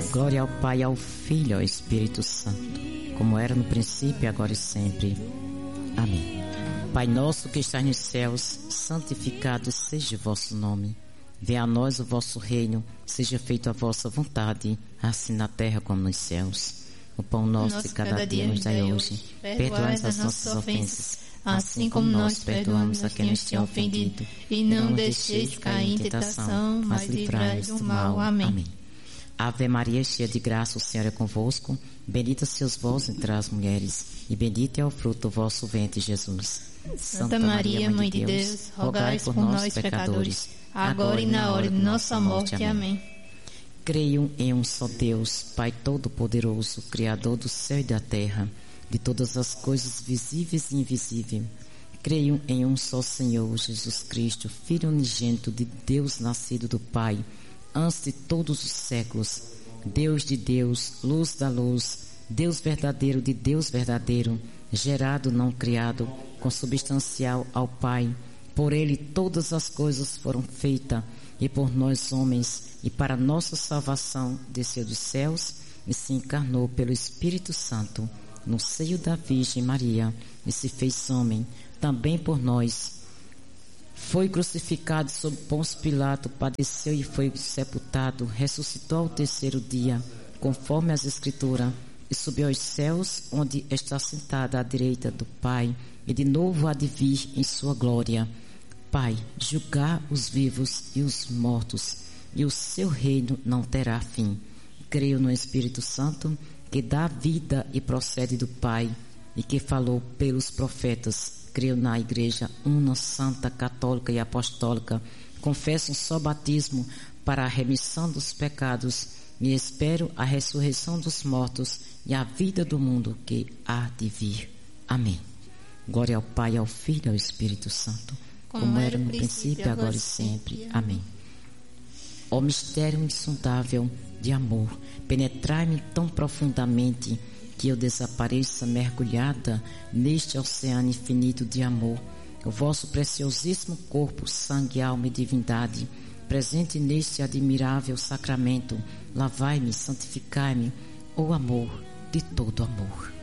Glória ao Pai, ao Filho e ao Espírito Santo, como era no princípio, agora e sempre. Amém. Pai nosso que estás nos céus, santificado seja o vosso nome. Venha a nós o vosso reino, seja feita a vossa vontade, assim na terra como nos céus. O pão nosso de cada dia nos dai hoje. Perdoai-nos as nossas ofensas, assim como nós perdoamos a quem nos tem ofendido. E não deixeis cair em tentação, mas livrai-nos do mal. Amém. Ave Maria, cheia de graça, o Senhor é convosco. Bendita sois vós entre as mulheres, e bendito é o fruto do vosso ventre, Jesus. Santa Maria, Mãe de Deus, rogai por nós, pecadores, agora e na hora de nossa morte. Amém. Creio em um só Deus, Pai Todo-Poderoso, Criador do céu e da terra, de todas as coisas visíveis e invisíveis. Creio em um só Senhor, Jesus Cristo, Filho unigênito de Deus, nascido do Pai, antes de todos os séculos, Deus de Deus, luz da luz, Deus verdadeiro de Deus verdadeiro, gerado, não criado, consubstancial ao Pai. Por Ele todas as coisas foram feitas, e por nós homens, e para nossa salvação, desceu dos céus e se encarnou pelo Espírito Santo, no seio da Virgem Maria, e se fez homem, também por nós. Foi crucificado sob Pôncio Pilato, padeceu e foi sepultado, ressuscitou ao terceiro dia, conforme as Escrituras, e subiu aos céus, onde está sentada à direita do Pai, e de novo há de vir em sua glória. Pai, julgar os vivos e os mortos, e o seu reino não terá fim. Creio no Espírito Santo, que dá vida e procede do Pai, e que falou pelos profetas. Creio na Igreja una, santa, católica e apostólica. Confesso um só batismo para a remissão dos pecados e espero a ressurreição dos mortos e a vida do mundo que há de vir. Amém. Glória ao Pai, ao Filho e ao Espírito Santo, como era no princípio, agora e sempre. Amém. Ó mistério insondável de amor, penetrai-me tão profundamente que eu desapareça mergulhada neste oceano infinito de amor. O vosso preciosíssimo corpo, sangue, alma e divindade, presente neste admirável sacramento, lavai-me, santificai-me, ó amor de todo amor.